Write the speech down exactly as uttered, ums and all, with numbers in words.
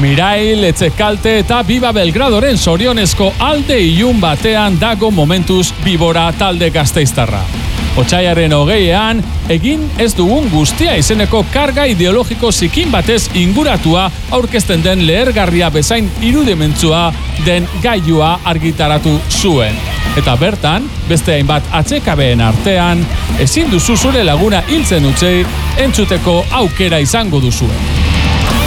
Mirail, Etxekalte eta Biba Belgradoren sorionezko alde ilun batean dago momentuz Bibora talde gasteiztarra. Otsaiaren hogeian, egin ez dugun guztia izeneko karga ideologiko zikin batez inguratua aurkezten den lehergarria bezain irudimentsua den gailua argitaratu zuen. Eta bertan, beste hainbat atsekabeen artean, ezin duzu zure laguna hiltzen utzi entzuteko aukera izango duzuen.